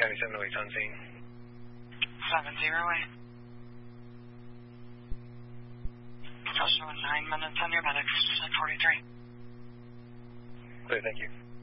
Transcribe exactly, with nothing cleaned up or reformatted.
ninety-seven oh eight on scene. seven zero eight. Still showing nine minutes on your medics at forty-three. Clear, thank you.